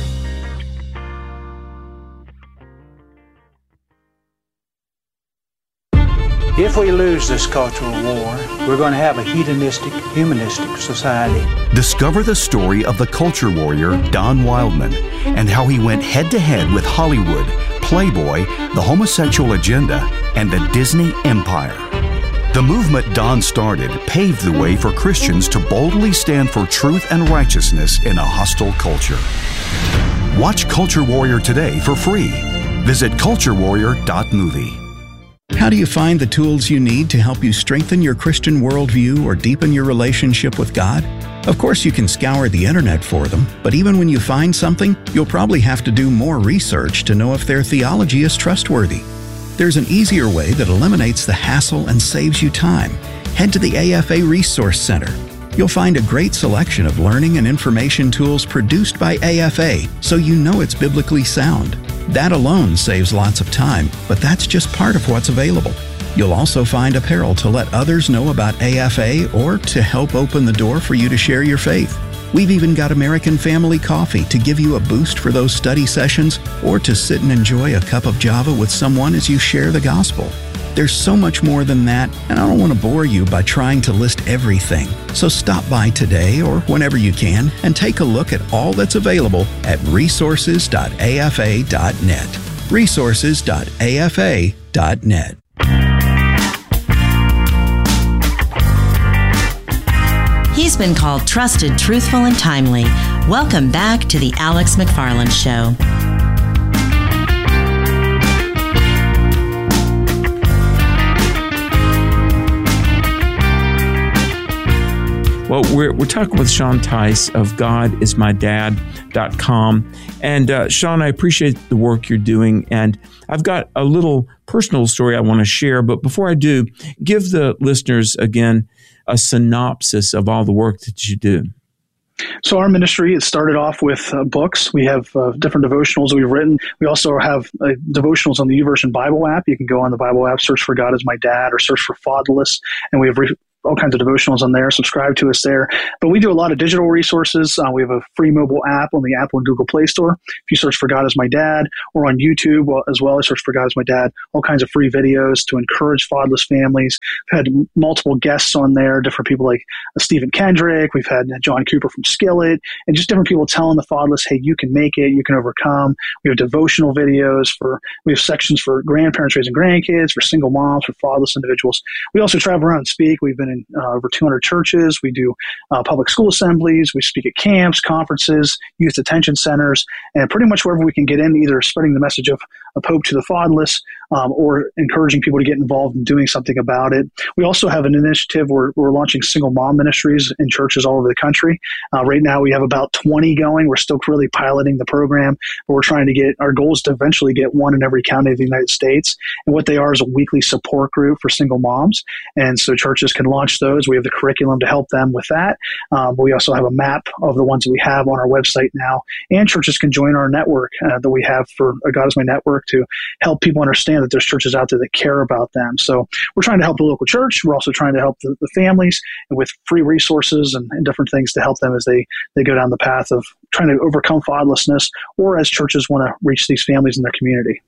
If we lose this cultural war, we're going to have a hedonistic, humanistic society. Discover the story of the culture warrior Don Wildman and how he went head-to-head with Hollywood, Playboy, the homosexual agenda, and the Disney empire. The movement Don started paved the way for Christians to boldly stand for truth and righteousness in a hostile culture. Watch Culture Warrior today for free. Visit culture warrior dot movie. How do you find the tools you need to help you strengthen your Christian worldview or deepen your relationship with God? Of course, you can scour the internet for them, but even when you find something, you'll probably have to do more research to know if their theology is trustworthy. There's an easier way that eliminates the hassle and saves you time. Head to the A F A Resource Center. You'll find a great selection of learning and information tools produced by A F A, so you know it's biblically sound. That alone saves lots of time, but that's just part of what's available. You'll also find apparel to let others know about A F A or to help open the door for you to share your faith. We've even got American Family Coffee to give you a boost for those study sessions or to sit and enjoy a cup of Java with someone as you share the gospel. There's so much more than that, and I don't want to bore you by trying to list everything. So stop by today or whenever you can and take a look at all that's available at resources dot A F A dot net. resources dot A F A dot net. He's been called trusted, truthful, and timely. Welcome back to the Alex McFarland Show. Well, we're, we're talking with Sean Tice of God Is My Dad dot com. And uh, Sean, I appreciate the work you're doing. And I've got a little personal story I want to share. But before I do, give the listeners, again, a synopsis of all the work that you do. So our ministry, it started off with uh, books. We have uh, different devotionals we've written. We also have uh, devotionals on the YouVersion Bible app. You can go on the Bible app, search for God is my dad, or search for Fatherless, and we have re- all kinds of devotionals on there. Subscribe to us there. But we do a lot of digital resources. Uh, we have a free mobile app on the Apple and Google Play Store. If you search for God is my dad, or on YouTube well, as well, I search for God is my dad, all kinds of free videos to encourage fatherless families. We've had multiple guests on there, different people like Stephen Kendrick. We've had John Cooper from Skillet, and just different people telling the fatherless, hey, you can make it, you can overcome. We have devotional videos for, we have sections for grandparents raising grandkids, for single moms, for fatherless individuals. We also travel around and speak. We've been in uh, over two hundred churches. We do uh, public school assemblies. We speak at camps, conferences, youth detention centers, and pretty much wherever we can get in, either spreading the message of, of hope to the fatherless um, or encouraging people to get involved in doing something about it. We also have an initiative where we're launching single mom ministries in churches all over the country. Uh, right now we have about twenty going. We're still really piloting the program, but we're trying to get, our goal is to eventually get one in every county of the United States. And what they are is a weekly support group for single moms. And so churches can launch those. We have the curriculum to help them with that. Um, we also have a map of the ones that we have on our website now. And churches can join our network uh, that we have for uh, God is my network to help people understand that there's churches out there that care about them. So we're trying to help the local church. We're also trying to help the, the families with free resources and, and different things to help them as they, they go down the path of trying to overcome fatherlessness, or as churches want to reach these families in their community.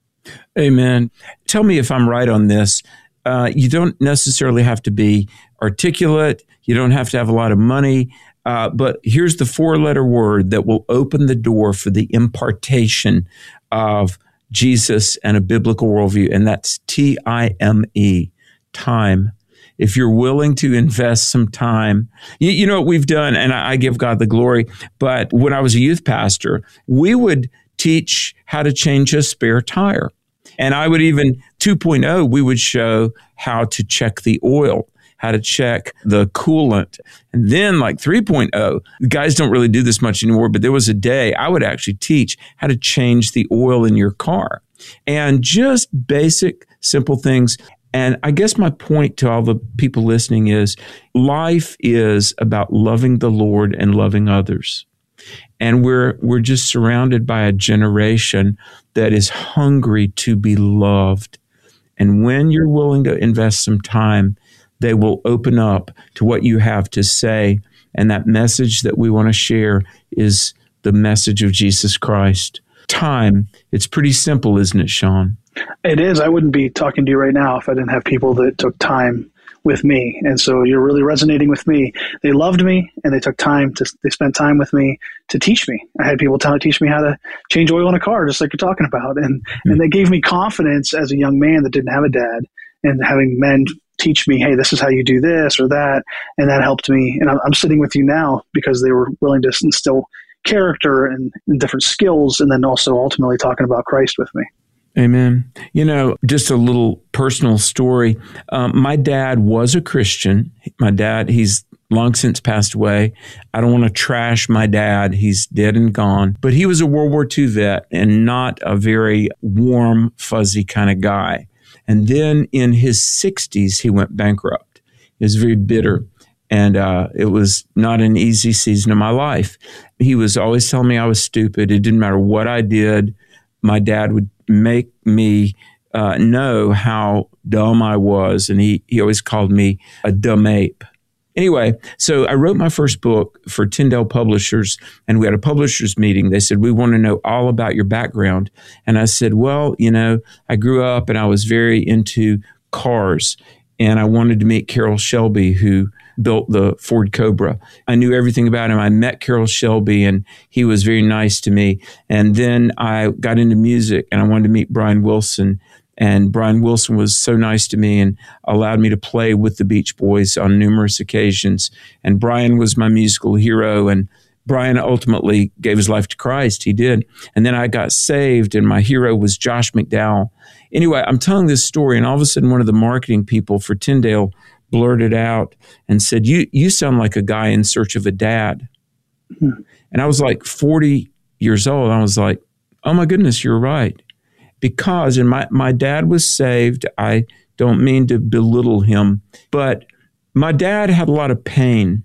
Amen. Tell me if I'm right on this. Uh, you don't necessarily have to be articulate. You don't have to have a lot of money. Uh, but here's the four-letter word that will open the door for the impartation of Jesus and a biblical worldview, and that's T I M E, time. If you're willing to invest some time, you, you know what we've done, and I, I give God the glory, but when I was a youth pastor, we would teach how to change a spare tire. And I would even, two point oh, we would show how to check the oil, how to check the coolant. And then like three point oh, guys don't really do this much anymore, but there was a day I would actually teach how to change the oil in your car. And just basic, simple things. And I guess my point to all the people listening is life is about loving the Lord and loving others. And we're we're just surrounded by a generation that is hungry to be loved. And when you're willing to invest some time, they will open up to what you have to say. And that message that we want to share is the message of Jesus Christ. Time, it's pretty simple, isn't it, Sean? It is. I wouldn't be talking to you right now if I didn't have people that took time with me. And so you're really resonating with me. They loved me, and they took time to, they spent time with me to teach me. I had people tell, teach me how to change oil in a car, just like you're talking about. And, mm-hmm. and they gave me confidence as a young man that didn't have a dad, and having men teach me, hey, this is how you do this or that. And that helped me. And I'm, I'm sitting with you now because they were willing to instill character and, and different skills, and then also ultimately talking about Christ with me. Amen. You know, just a little personal story. Um, my dad was a Christian. My dad, he's long since passed away. I don't want to trash my dad. He's dead and gone. But he was a World War Two vet and not a very warm, fuzzy kind of guy. And then in his sixties, he went bankrupt. He was very bitter. And uh, it was not an easy season of my life. He was always telling me I was stupid. It didn't matter what I did. My dad would make me uh, know how dumb I was. And he, he always called me a dumb ape. Anyway, so I wrote my first book for Tyndale Publishers, and we had a publishers meeting. They said, we want to know all about your background. And I said, well, you know, I grew up and I was very into cars, and I wanted to meet Carroll Shelby, who built the Ford Cobra. I knew everything about him. I met Carroll Shelby, and he was very nice to me. And then I got into music, and I wanted to meet Brian Wilson. And Brian Wilson was so nice to me and allowed me to play with the Beach Boys on numerous occasions. And Brian was my musical hero, and Brian ultimately gave his life to Christ. He did. And then I got saved, and my hero was Josh McDowell. Anyway, I'm telling this story, and all of a sudden one of the marketing people for Tyndale blurted out and said, you you sound like a guy in search of a dad. Mm-hmm. And I was like forty years old. I was like, oh my goodness, you're right. Because, and my, my dad was saved. I don't mean to belittle him, but my dad had a lot of pain.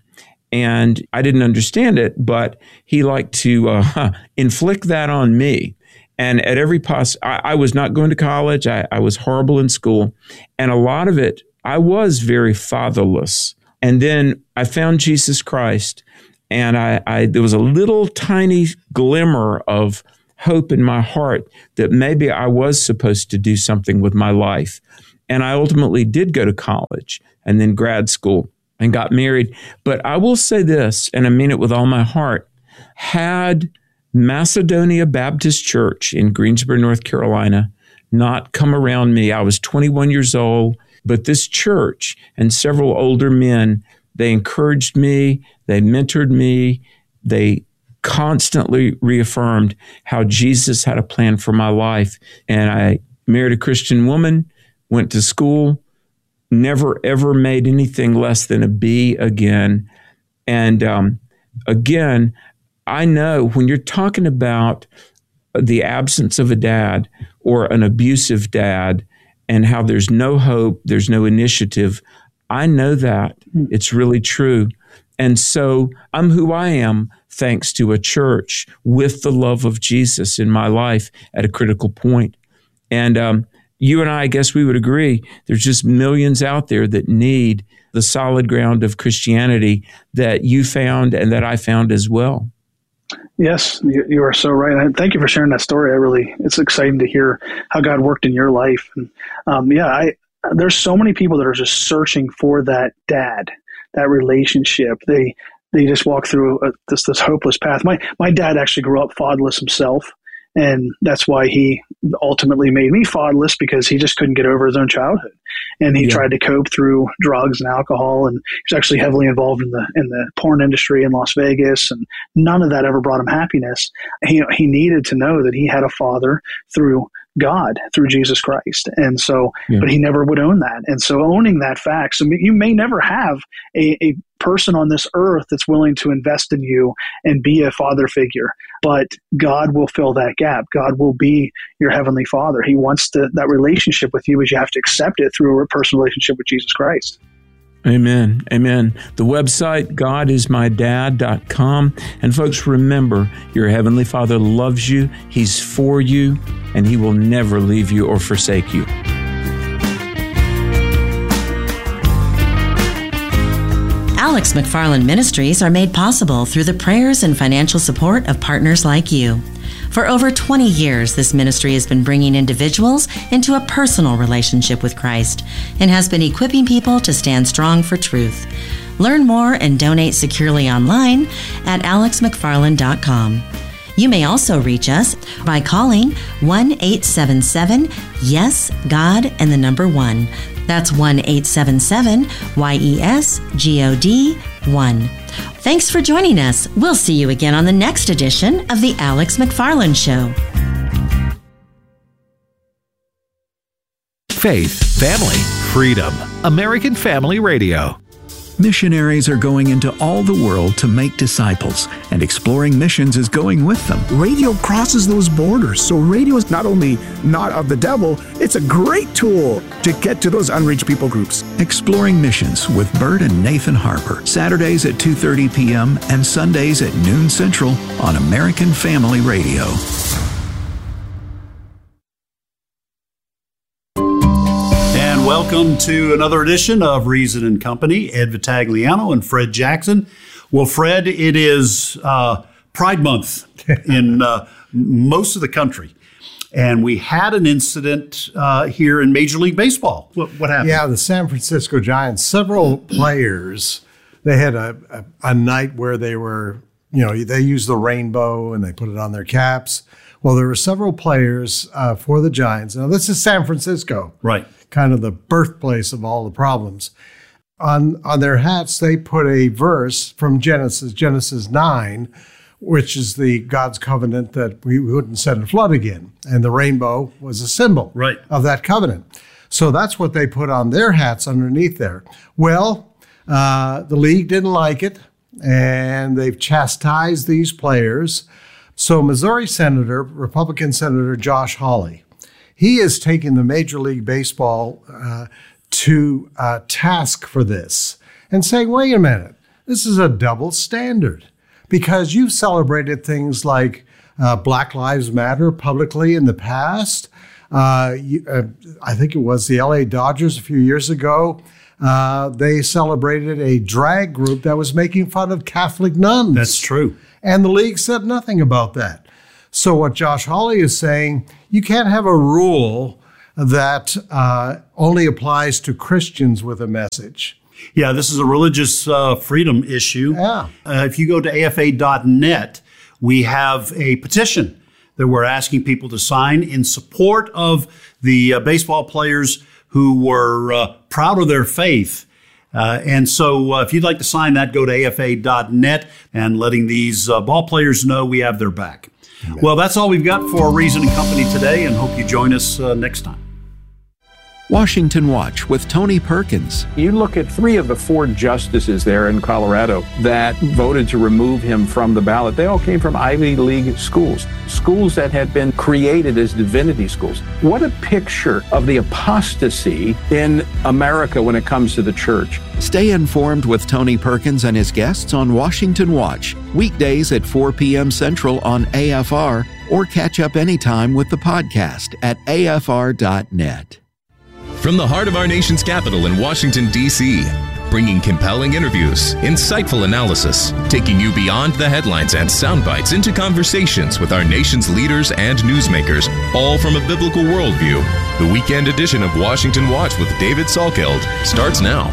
And I didn't understand it, but he liked to uh, inflict that on me. And at every poss, I, I was not going to college. I, I was horrible in school. And a lot of it, I was very fatherless. And then I found Jesus Christ, and I, I there was a little tiny glimmer of hope in my heart that maybe I was supposed to do something with my life. And I ultimately did go to college and then grad school and got married. But I will say this, and I mean it with all my heart, had Macedonia Baptist Church in Greensboro, North Carolina, not come around me, I was twenty-one years old, but this church and several older men, they encouraged me, they mentored me, they constantly reaffirmed how Jesus had a plan for my life. And I married a Christian woman, went to school, never ever made anything less than a B again. And um, again, I know when you're talking about the absence of a dad or an abusive dad and how there's no hope, there's no initiative, I know that. It's really true. And so I'm who I am thanks to a church with the love of Jesus in my life at a critical point. And um, you and I, I guess we would agree, there's just millions out there that need the solid ground of Christianity that you found and that I found as well. Yes, you, you are so right. And thank you for sharing that story. I really, it's exciting to hear how God worked in your life. And um, yeah, I, there's so many people that are just searching for that dad, that relationship. They they just walk through a, this this hopeless path. My my dad actually grew up fatherless himself, and that's why he ultimately made me fatherless, because he just couldn't get over his own childhood, and he yeah. tried to cope through drugs and alcohol, and he's actually heavily involved in the in the porn industry in Las Vegas, and none of that ever brought him happiness. He he needed to know that he had a father through God, through Jesus Christ. And so, yeah. but he never would own that. And so owning that fact, so you may never have a, a person on this earth that's willing to invest in you and be a father figure, but God will fill that gap. God will be your heavenly Father. He wants to, that relationship with you, but you have to accept it through a personal relationship with Jesus Christ. Amen. Amen. The website, god is my dad dot com. And folks, remember, your Heavenly Father loves you. He's for you, and He will never leave you or forsake you. Alex McFarland Ministries are made possible through the prayers and financial support of partners like you. For over twenty years, this ministry has been bringing individuals into a personal relationship with Christ and has been equipping people to stand strong for truth. Learn more and donate securely online at alex mcfarland dot com. You may also reach us by calling one eight seven seven yes God and the number one. That's one eight seven seven Y E S G O D one. Thanks for joining us. We'll see you again on the next edition of The Alex McFarland Show. Faith, family, freedom. American Family Radio. Missionaries are going into all the world to make disciples, and Exploring Missions is going with them. Radio crosses those borders, so radio is not only not of the devil, it's a great tool to get to those unreached people groups. Exploring Missions with Bert and Nathan Harper, Saturdays at two thirty p.m. and Sundays at noon Central on American Family Radio. Welcome to another edition of Reason and Company. Ed Vitagliano and Fred Jackson. Well, Fred, it is uh, Pride Month in uh, most of the country. And we had an incident uh, here in Major League Baseball. What, what happened? Yeah, the San Francisco Giants, several players, they had a, a, a night where they were, you know, they used the rainbow and they put it on their caps. Well, there were several players uh, for the Giants. Now, this is San Francisco. Right. Kind of the birthplace of all the problems. On on their hats, they put a verse from Genesis, Genesis nine, which is the God's covenant that we wouldn't send a flood again. And the rainbow was a symbol right. of that covenant. So that's what they put on their hats underneath there. Well, uh, the league didn't like it, and they've chastised these players. So Missouri Senator, Republican Senator Josh Hawley, he is taking the Major League Baseball uh, to uh, task for this and saying, wait a minute, This is a double standard because you've celebrated things like uh, Black Lives Matter publicly in the past. Uh, you, uh, I think it was the L A Dodgers a few years ago. Uh, they celebrated a drag group that was making fun of Catholic nuns. That's true. And the league said nothing about that. So what Josh Hawley is saying, you can't have a rule that uh, only applies to Christians with a message. Yeah, this is a religious uh, freedom issue. Yeah. Uh, if you go to A F A dot net, we have a petition that we're asking people to sign in support of the uh, baseball players who were uh, proud of their faith. Uh, and so uh, if you'd like to sign that, go to A F A dot net and letting these uh, ball players know we have their back. Amen. Well, that's all we've got for Reason and Company today, and hope you join us uh, next time. Washington Watch with Tony Perkins. You look at three of the four justices there in Colorado that voted to remove him from the ballot. They all came from Ivy League schools, schools that had been created as divinity schools. What a picture of the apostasy in America when it comes to the church. Stay informed with Tony Perkins and his guests on Washington Watch, weekdays at four p.m. Central on A F R, or catch up anytime with the podcast at A F R dot net. From the heart of our nation's capital in Washington, D C, bringing compelling interviews, insightful analysis, taking you beyond the headlines and sound bites into conversations with our nation's leaders and newsmakers, all from a biblical worldview. The weekend edition of Washington Watch with David Salkeld starts now.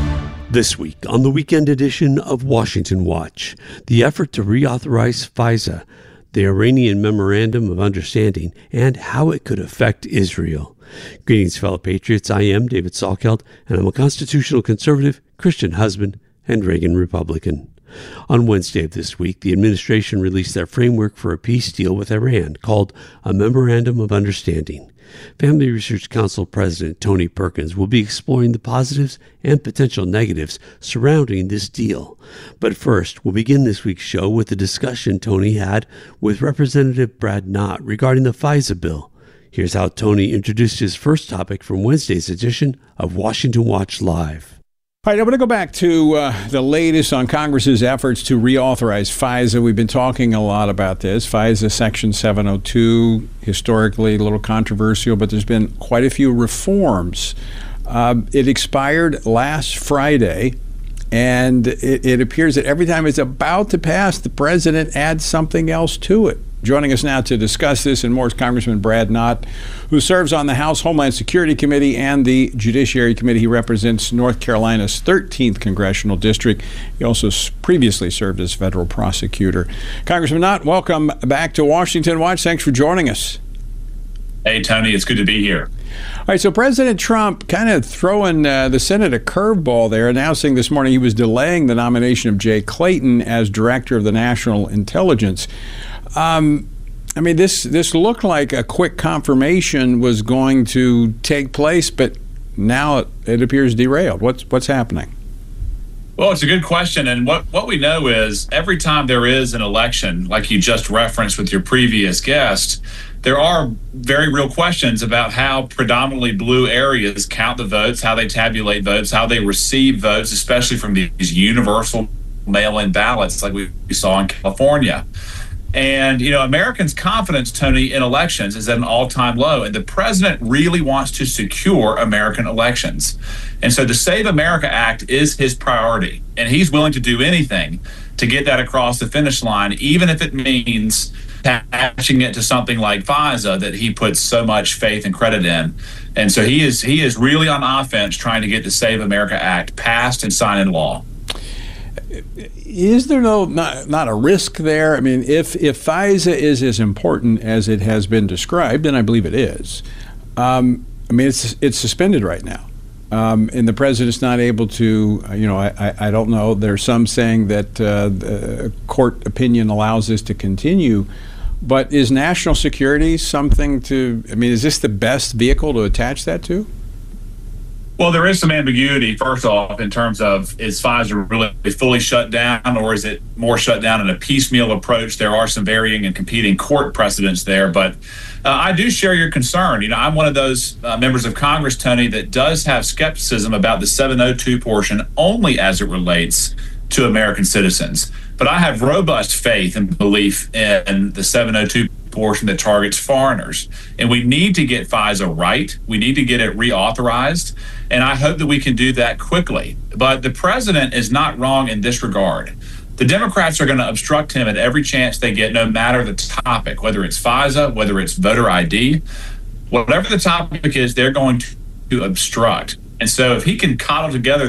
This week on the weekend edition of Washington Watch, the effort to reauthorize FISA, the Iranian Memorandum of Understanding, and how it could affect Israel. Greetings, fellow patriots. I am David Salkeld, and I'm a constitutional conservative, Christian husband, and Reagan Republican. On Wednesday of this week, the administration released their framework for a peace deal with Iran called a Memorandum of Understanding. Family Research Council President Tony Perkins will be exploring the positives and potential negatives surrounding this deal. But first, we'll begin this week's show with the discussion Tony had with Representative Brad Knott regarding the FISA bill. Here's how Tony introduced his first topic from Wednesday's edition of Washington Watch Live. All right, I want to go back to uh, the latest on Congress's efforts to reauthorize FISA. We've been talking a lot about this. FISA Section seven oh two, historically a little controversial, but there's been quite a few reforms. Uh, it expired last Friday, and it, it appears that every time it's about to pass, the president adds something else to it. Joining us now to discuss this and more is Congressman Brad Knott, who serves on the House Homeland Security Committee and the Judiciary Committee. He represents North Carolina's thirteenth Congressional District. He also previously served as federal prosecutor. Congressman Knott, welcome back to Washington Watch. Thanks for joining us. Hey, Tony, it's good to be here. All right, so President Trump kind of throwing uh, the Senate a curveball there, announcing this morning he was delaying the nomination of Jay Clayton as Director of the National Intelligence. Um, I mean, this this looked like a quick confirmation was going to take place, but now it, it appears derailed. What's what's happening? Well, it's a good question. And what, what we know is every time there is an election, like you just referenced with your previous guest, there are very real questions about how predominantly blue areas count the votes, how they tabulate votes, how they receive votes, especially from these universal mail-in ballots like we saw in California. And, you know, Americans' confidence, Tony, in elections is at an all-time low. And the president really wants to secure American elections. And so the Save America Act is his priority. And he's willing to do anything to get that across the finish line, even if it means attaching it to something like FISA that he puts so much faith and credit in. And so he is he is really on offense trying to get the Save America Act passed and signed into law. Is there no not, not a risk there? I mean, if if FISA is as important as it has been described, and I believe it is, um, I mean, it's it's suspended right now, um, and the president's not able to. You know, I, I don't know. There's some saying that uh, the court opinion allows this to continue, but is national security something to? I mean, is this the best vehicle to attach that to? Well, there is some ambiguity, first off, in terms of is FISA really fully shut down or is it more shut down in a piecemeal approach? There are some varying and competing court precedents there. But uh, I do share your concern. You know, I'm one of those uh, members of Congress, Tony, that does have skepticism about the seven oh two portion only as it relates to American citizens. But I have robust faith and belief in the seven oh two portion that targets foreigners. And we need to get FISA right. We need to get it reauthorized. And I hope that we can do that quickly. But the president is not wrong in this regard. The Democrats are going to obstruct him at every chance they get, no matter the topic, whether it's FISA, whether it's voter I D, whatever the topic is, they're going to obstruct. And so if he can coddle together